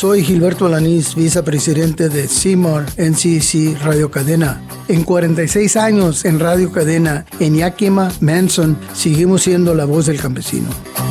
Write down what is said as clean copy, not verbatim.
Soy Gilberto Alanís, vicepresidente de CMAR NCC Radio Cadena. En 46 años en Radio Cadena, en Yakima, Manson, seguimos siendo la voz del campesino.